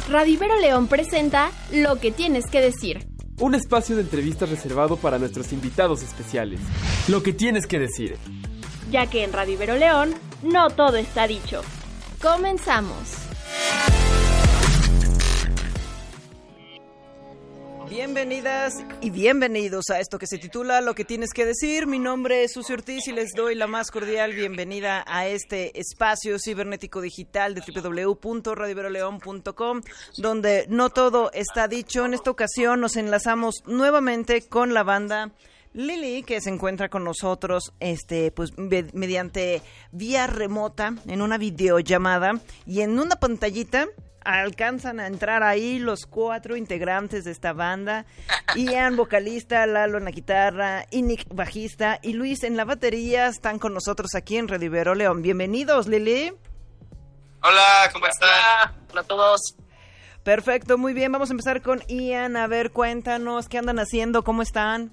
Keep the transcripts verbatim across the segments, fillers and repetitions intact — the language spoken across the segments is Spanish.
Radio Ibero León presenta Lo que tienes que decir. Un espacio de entrevistas reservado para nuestros invitados especiales. Lo que tienes que decir. Ya que en Radio Ibero León no todo está dicho. Comenzamos. Bienvenidas y bienvenidos a esto que se titula Lo que tienes que decir. Mi nombre es Susi Ortiz y les doy la más cordial bienvenida a este espacio cibernético digital de doble u doble u doble u punto radio ibero león punto com, donde no todo está dicho. En esta ocasión nos enlazamos nuevamente con la banda Lili, que se encuentra con nosotros este pues ve- mediante vía remota en una videollamada, y en una pantallita alcanzan a entrar ahí los cuatro integrantes de esta banda: Ian, vocalista, Lalo en la guitarra, y Nick, bajista, y Luis en la batería. Están con nosotros aquí en Radio Ibero León. Bienvenidos, Lili. Hola, ¿cómo están? Hola a todos. Perfecto, muy bien. Vamos a empezar con Ian. A ver, cuéntanos, ¿qué andan haciendo? ¿Cómo están?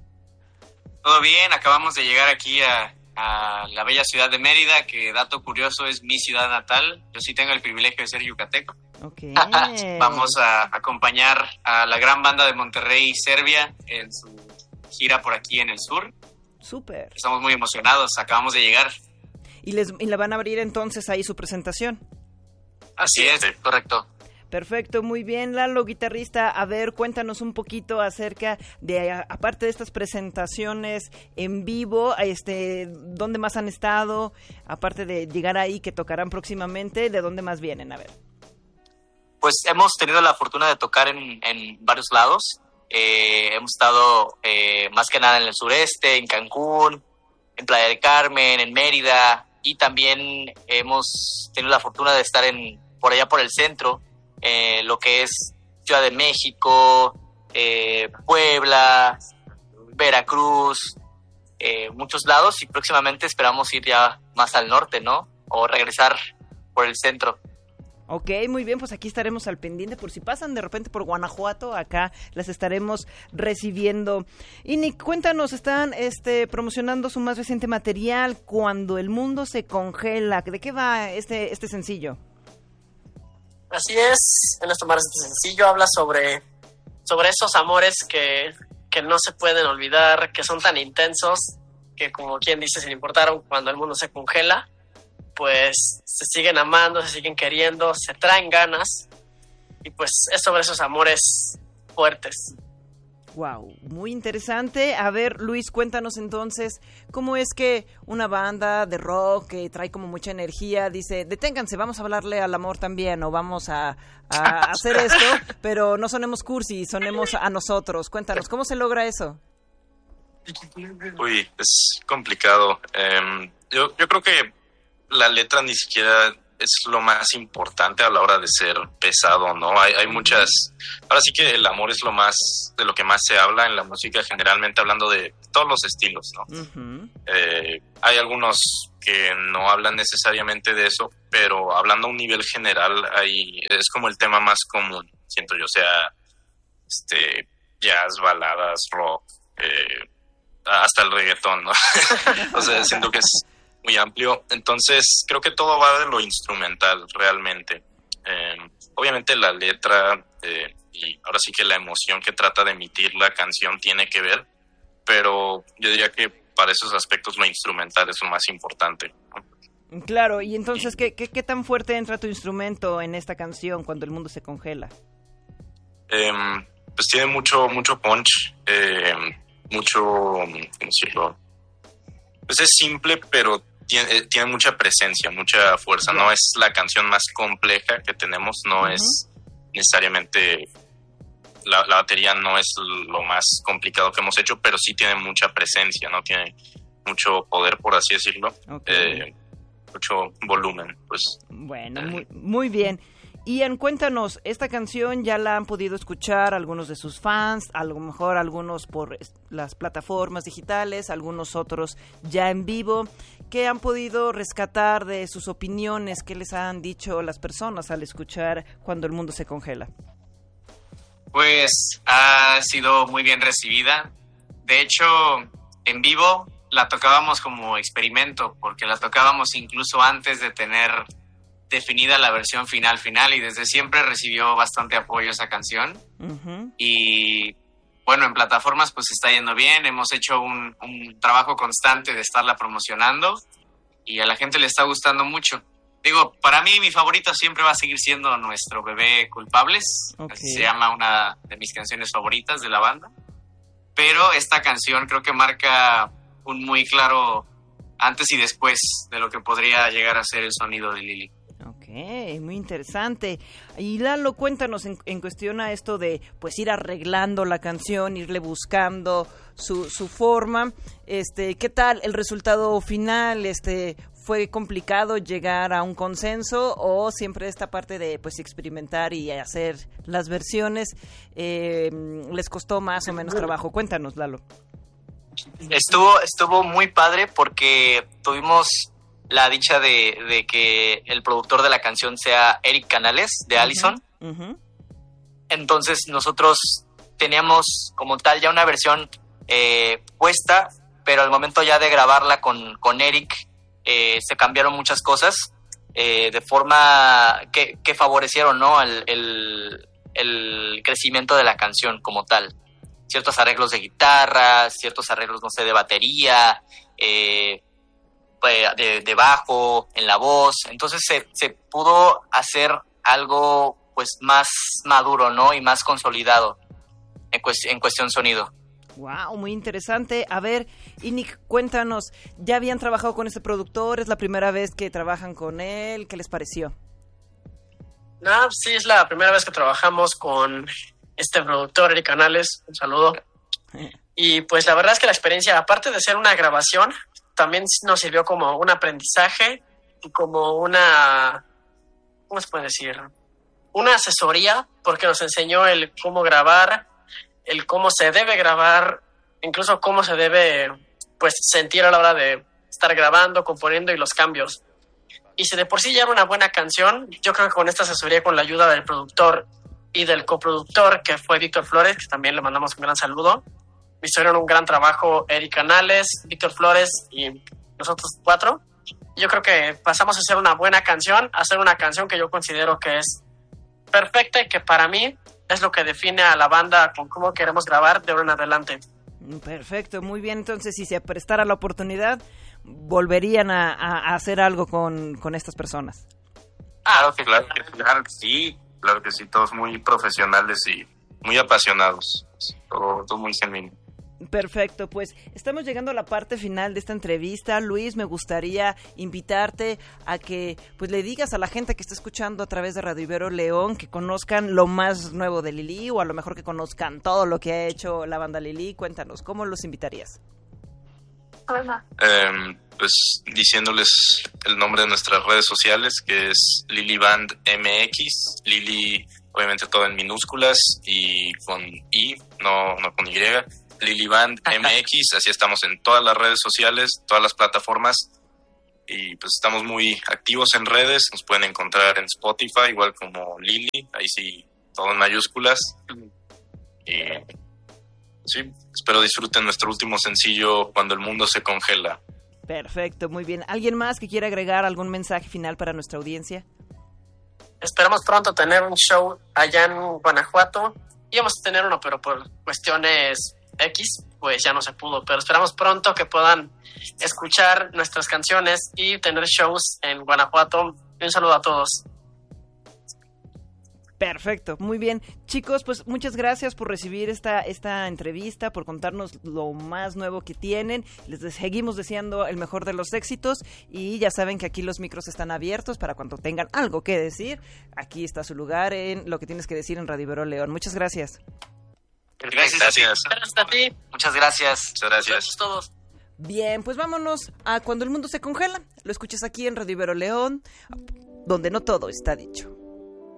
Todo bien, acabamos de llegar aquí a... a la bella ciudad de Mérida, que, dato curioso, es mi ciudad natal. Yo sí tengo el privilegio de ser yucateco. Okay. Vamos a acompañar a la gran banda de Monterrey, Serbia, en su gira por aquí en el sur. Súper. Estamos muy emocionados, acabamos de llegar. ¿Y les y le van a abrir entonces ahí su presentación? Así es, correcto. Perfecto, muy bien. Lalo, guitarrista, a ver, cuéntanos un poquito acerca de, a- aparte de estas presentaciones en vivo, este, ¿dónde más han estado? Aparte de llegar ahí, que tocarán próximamente, ¿de dónde más vienen? A ver. Pues hemos tenido la fortuna de tocar en, en varios lados. Eh, hemos estado eh, más que nada en el sureste, en Cancún, en Playa del Carmen, en Mérida, y también hemos tenido la fortuna de estar en por allá por el centro, eh, lo que es Ciudad de México, eh, Puebla, Veracruz, eh, muchos lados, y próximamente esperamos ir ya más al norte, ¿no? O regresar por el centro. Ok, muy bien, pues aquí estaremos al pendiente por si pasan de repente por Guanajuato, acá las estaremos recibiendo. Y Nick, cuéntanos, están este, promocionando su más reciente material, Cuando el mundo se congela. ¿De qué va este, este sencillo? Así es, en nuestro más sencillo habla sobre, sobre esos amores que, que no se pueden olvidar, que son tan intensos, que como quien dice, sin importar cuando el mundo se congela, pues se siguen amando, se siguen queriendo, se traen ganas, y pues es sobre esos amores fuertes. Wow, muy interesante. A ver, Luis, cuéntanos entonces, ¿cómo es que una banda de rock que trae como mucha energía dice, deténganse, vamos a hablarle al amor también, o vamos a, a hacer esto, pero no sonemos cursi, sonemos a nosotros? Cuéntanos, ¿cómo se logra eso? Uy, es complicado. Eh, yo, yo creo que la letra ni siquiera es lo más importante a la hora de ser pesado, ¿no? Hay, hay muchas... Ahora sí que el amor es lo más... de lo que más se habla en la música, generalmente hablando de todos los estilos, ¿no? Uh-huh. Eh, hay algunos que no hablan necesariamente de eso, pero hablando a un nivel general, hay, es como el tema más común, siento yo. O sea, este, jazz, baladas, rock, eh, hasta el reggaetón, ¿no? O sea, siento que es muy amplio. Entonces creo que todo va de lo instrumental realmente. Eh, obviamente la letra eh, y ahora sí que la emoción que trata de emitir la canción tiene que ver, pero yo diría que para esos aspectos lo instrumental es lo más importante, ¿no? Claro, y entonces, ¿qué, qué, qué tan fuerte entra tu instrumento en esta canción, Cuando el mundo se congela? Eh, pues tiene mucho mucho punch, eh, mucho, ¿cómo decirlo? Pues es simple, pero tiene, tiene mucha presencia, mucha fuerza. No es la canción más compleja que tenemos, no uh-huh. es necesariamente... La, la batería no es lo más complicado que hemos hecho, pero sí tiene mucha presencia, ¿no? Tiene mucho poder, por así decirlo. Okay. Eh, mucho volumen, pues. Bueno, eh. muy, muy bien. Ian, cuéntanos, esta canción ya la han podido escuchar algunos de sus fans, a lo mejor algunos por las plataformas digitales, algunos otros ya en vivo. ¿Qué han podido rescatar de sus opiniones? ¿Qué les han dicho las personas al escuchar Cuando el mundo se congela? Pues ha sido muy bien recibida. De hecho, en vivo la tocábamos como experimento, porque la tocábamos incluso antes de tener definida la versión final final y desde siempre recibió bastante apoyo esa canción. Uh-huh. Y bueno, en plataformas pues está yendo bien, hemos hecho un, un trabajo constante de estarla promocionando y a la gente le está gustando mucho. Digo, para mí mi favorito siempre va a seguir siendo Nuestro Bebé Culpables, okay. Así se llama una de mis canciones favoritas de la banda, pero esta canción creo que marca un muy claro antes y después de lo que podría llegar a ser el sonido de Lili. Ok, muy interesante. Y Lalo, cuéntanos en, en cuestión a esto de pues ir arreglando la canción, irle buscando su, su forma. Este, ¿qué tal el resultado final? Este, ¿fue complicado llegar a un consenso o siempre esta parte de pues experimentar y hacer las versiones eh, les costó más o menos trabajo? Cuéntanos, Lalo. Estuvo, estuvo muy padre porque tuvimos la dicha de, de que el productor de la canción sea Eric Canales, de Allison. Uh-huh. Uh-huh. Entonces nosotros teníamos como tal ya una versión eh, puesta, pero al momento ya de grabarla con, con Eric eh, se cambiaron muchas cosas eh, de forma que, que favorecieron, ¿no? el, el, el crecimiento de la canción como tal. Ciertos arreglos de guitarra, ciertos arreglos, no sé, de batería, eh, de, de bajo, en la voz. Entonces se, se pudo hacer algo pues más maduro, ¿no? Y más consolidado en, cuest- en cuestión sonido. Wow, muy interesante. A ver, Inik, cuéntanos, ¿ya habían trabajado con este productor? ¿Es la primera vez que trabajan con él? ¿Qué les pareció? No, sí, es la primera vez que trabajamos con este productor, Eric Canales, un saludo. Y pues la verdad es que la experiencia, aparte de ser una grabación, también nos sirvió como un aprendizaje y como una, ¿cómo se puede decir? Una asesoría, porque nos enseñó el cómo grabar, el cómo se debe grabar, incluso cómo se debe pues sentir a la hora de estar grabando, componiendo y los cambios. Y si de por sí ya era una buena canción, yo creo que con esta asesoría, con la ayuda del productor y del coproductor, que fue Víctor Flores, que también le mandamos un gran saludo. Hicieron un gran trabajo Eric Canales, Víctor Flores y nosotros cuatro. Yo creo que pasamos a hacer una buena canción, a hacer una canción que yo considero que es perfecta y que para mí es lo que define a la banda con cómo queremos grabar de ahora en adelante. Perfecto, muy bien. Entonces, si se prestara la oportunidad, volverían a, a hacer algo con, con estas personas. Ah, okay, claro, que, claro que sí. Claro que sí, todos muy profesionales y muy apasionados, todo, todo muy genuino. Perfecto, pues estamos llegando a la parte final de esta entrevista. Luis, me gustaría invitarte a que pues le digas a la gente que está escuchando a través de Radio Ibero León que conozcan lo más nuevo de Lili, o a lo mejor que conozcan todo lo que ha hecho la banda Lili. Cuéntanos, ¿cómo los invitarías? Eh, pues diciéndoles el nombre de nuestras redes sociales, que es Lili Band M X, Lili obviamente todo en minúsculas y con I, no, no con Y, Lili Band M X, así estamos en todas las redes sociales, todas las plataformas, y pues estamos muy activos en redes, nos pueden encontrar en Spotify igual como Lili, ahí sí, todo en mayúsculas, y sí, espero disfruten nuestro último sencillo, Cuando el Mundo se Congela. Perfecto, muy bien. ¿Alguien más que quiera agregar algún mensaje final para nuestra audiencia? Esperamos pronto tener un show allá en Guanajuato. Íbamos a tener uno, pero por cuestiones X, pues ya no se pudo. Pero esperamos pronto que puedan escuchar nuestras canciones y tener shows en Guanajuato. Un saludo a todos. Perfecto, muy bien. Chicos, pues muchas gracias por recibir esta, esta entrevista, por contarnos lo más nuevo que tienen. Les seguimos deseando el mejor de los éxitos y ya saben que aquí los micros están abiertos para cuando tengan algo que decir. Aquí está su lugar en Lo que tienes que decir en Radio Ibero León. Muchas gracias. Gracias. Gracias, gracias a ti. Muchas gracias. Muchas gracias. Gracias a todos. Bien, pues vámonos a Cuando el Mundo se Congela. Lo escuchas aquí en Radio Ibero León, donde no todo está dicho.